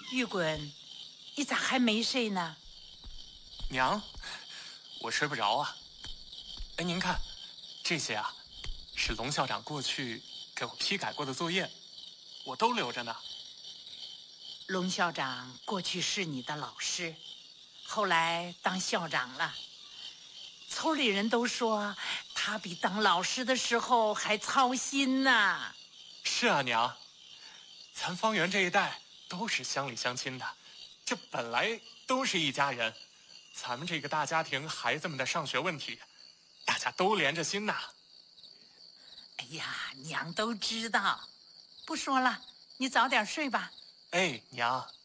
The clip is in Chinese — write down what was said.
玉滚，你咋还没睡呢？ 娘，我睡不着啊。哎，您看，这些啊，是龙校长过去给我批改过的作业，我都留着呢。 龙校长过去是你的老师，后来当校长了。村里人都说他比当老师的时候还操心呢。 是啊，娘，咱方圆这一带都是乡里乡亲的，这本来都是一家人。咱们这个大家庭，孩子们的上学问题，大家都连着心呐。 哎呀，娘都知道，不说了，你早点睡吧。 哎，娘。